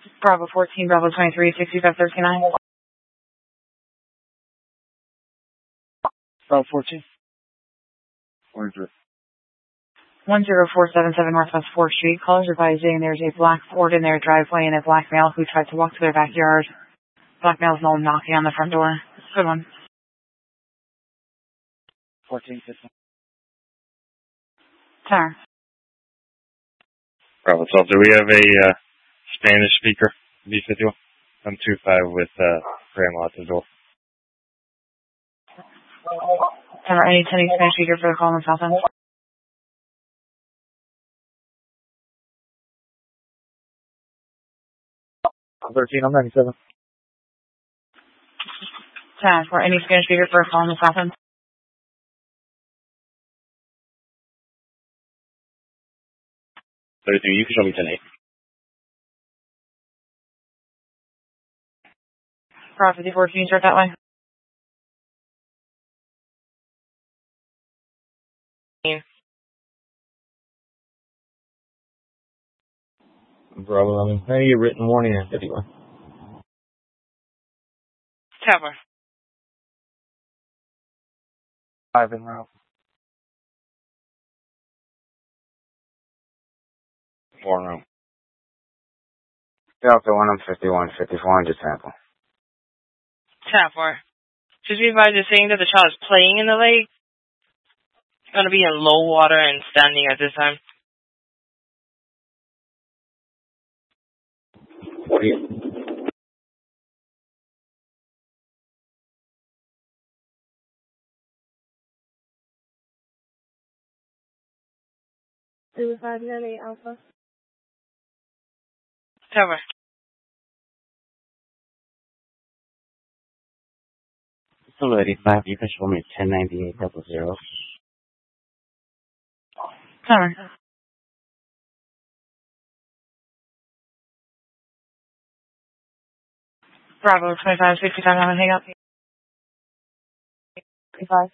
Bravo 14, Bravo 23, 6539. Bravo 14. 43. 10477 Northwest 4th Street. Callers advising there's a black Ford in their driveway and a black male who tried to walk to their backyard. Black male's no knocking on the front door. Good one. 14, 15. Tower. Bravo 12. Do we have a Spanish speaker? B51. I'm 25 with grandma at the door. Tower, any attending Spanish speaker for the call on the south end? 13, I'm 97. Tower, for any Spanish speaker for a call on the south end? You can show me 10-8. Bravo 54, can you start that way? Bravo 11. Can I get a written warning at 51? Tower. 5 in route. 4 in route. Delta 1, I'm 51, 5400 sample. Tower. Just be advised, they're saying that the child is playing in the lake. It's going to be in low water and standing at this time. Alpha. Tower. Solo 85, you can show me 109800. Tower. Bravo 25, 65, I'm gonna hang up. 35.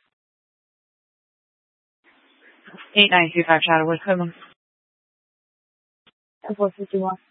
8925 Shadowwood, Hoodlum. 451.